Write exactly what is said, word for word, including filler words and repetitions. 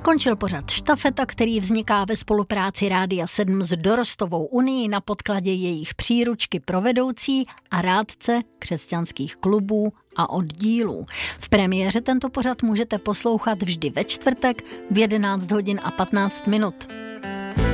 Skončil pořad Štafeta, který vzniká ve spolupráci Rádia sedm s Dorostovou unii na podkladě jejich příručky pro vedoucí a rádce křesťanských klubů a oddílů. V premiéře tento pořad můžete poslouchat vždy ve čtvrtek v jedenáct hodin a patnáct minut.